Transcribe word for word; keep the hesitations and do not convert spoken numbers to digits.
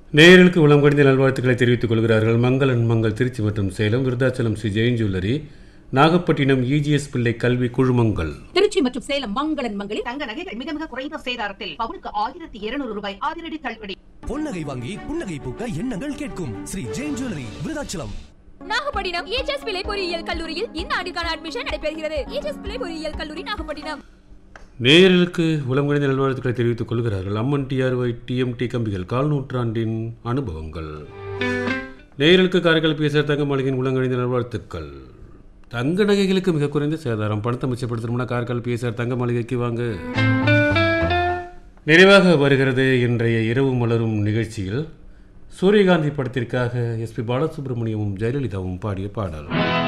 நேயர்களுக்கு உளம் கடிந்த நல்வாழ்த்துக்களை தெரிவித்துக் கொள்கிறார்கள். மங்களன் மங்கள் திருச்சி மற்றும் சேலம், விருத்தாச்சலம் ஸ்ரீ ஜெயின் ஜுவல்லரி, நாகப்பட்டினம் இஜிஎஸ் பிள்ளை கல்வி குழுமங்கள். திருச்சி மற்றும் சேலம் மங்களன் மங்களில் தங்க நகைகள் மிக மிக குறைந்த சேதாரத்தில் பவுனுக்கு ஆயிரத்தி இருநூறு ரூபாய் அதிரடி தள்ளுபடி. பொன்னகை வாங்கி புன்னகை பூக்க எண்ணங்கள் கேட்கும் ஸ்ரீ ஜெயின் ஜுவல்லரி, விருத்தாச்சலம். நாகப்பட்டினம் இஜிஎஸ் பிள்ளை பொறியியல் கல்லூரியில் இந்த ஆண்டுக்கான அட்மிஷன் நடைபெறுகிறது. இஜிஎஸ் பிள்ளை பொறியியல் கல்லூரி, நாகப்பட்டினம். நேயர்களுக்கு உளம் கடிந்த நல்வாழ்த்துக்களை தெரிவித்துக் கொள்கிறார்கள். அம்மன் டிஆர்ஒய் டிஎம்டி கம்பிகள், கால் நூற்றாண்டின் அனுபவங்கள். நேயர்களுக்கு காரைக்கால் பிஎஸ்ஆர் தங்க மாளிகையின் உளம் கடிந்த நல்வாழ்த்துக்கள். தங்க நகைகளுக்கு மிக குறைந்த சேதாரம். பணத்தை மிச்சப்படுத்தணும்னா காரைக்கால் பிஎஸ்ஆர் தங்க மாளிகைக்கு வாங்க. நிறைவாக வருகிறது இன்றைய இரவு மலரும் நிகழ்ச்சியில் சூரியகாந்தி படத்திற்காக எஸ்பி பாலசுப்ரமணியமும் ஜெயலலிதாவும் பாடிய பாடல்.